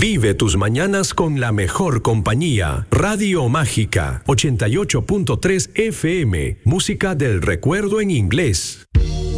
Vive tus mañanas con la mejor compañía. Radio Mágica 88.3 FM. Música del recuerdo en inglés.